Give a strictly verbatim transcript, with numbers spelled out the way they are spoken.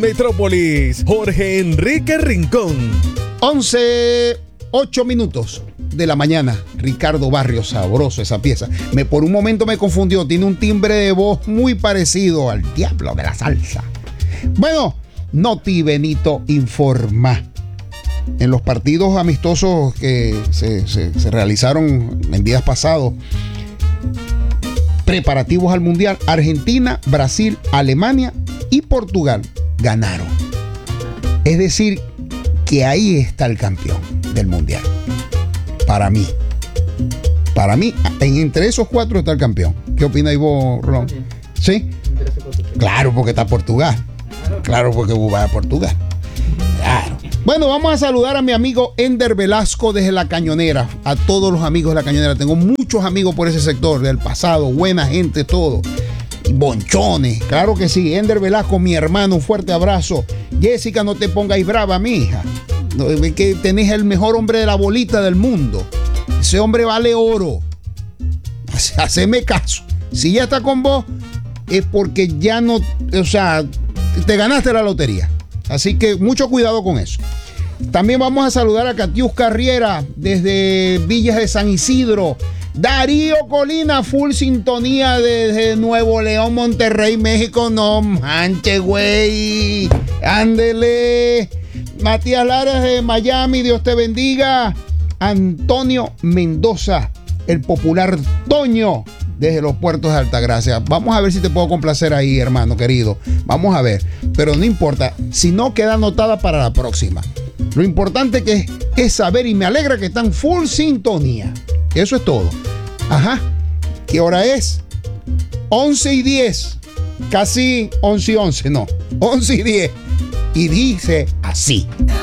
Metrópolis, Jorge Enrique Rincón. once, ocho minutos de la mañana. Ricardo Barrios, sabroso esa pieza. Me, por un momento me confundió. Tiene un timbre de voz muy parecido al diablo de la salsa. Bueno, Noti Benito informa. En los partidos amistosos que se, se, se realizaron en días pasados, preparativos al Mundial, Argentina, Brasil, Alemania y Portugal ganaron. Es decir, que ahí está el campeón del Mundial. Para mí. Para mí, en, entre esos cuatro está el campeón. ¿Qué opináis vos, Ron? ¿Sí? Claro, porque está Portugal. Claro, porque va a Portugal. Claro. Bueno, vamos a saludar a mi amigo Ender Velasco desde La Cañonera. A todos los amigos de La Cañonera. Tengo muchos amigos por ese sector del pasado. Buena gente, todo. Bonchones, claro que sí. Ender Velasco, mi hermano, un fuerte abrazo. Jessica, no te pongáis brava, mi hija. No, que tenés el mejor hombre de la bolita del mundo. Ese hombre vale oro. Haceme caso. Si ya está con vos, es porque ya no, o sea, te ganaste la lotería. Así que mucho cuidado con eso. También vamos a saludar a Catiusca Riera desde Villas de San Isidro. Darío Colina, full sintonía desde Nuevo León, Monterrey, México. No manches, güey. Ándele. Matías Lara de Miami, Dios te bendiga. Antonio Mendoza, el popular Toño, desde los puertos de Altagracia. Vamos a ver si te puedo complacer ahí, hermano querido. Vamos a ver. Pero no importa, si no queda anotada para la próxima. Lo importante que es, es saber, y me alegra que están full sintonía. Eso es todo. Ajá. ¿Qué hora es? once y diez. Casi once y once, no. once y diez. Y dice así.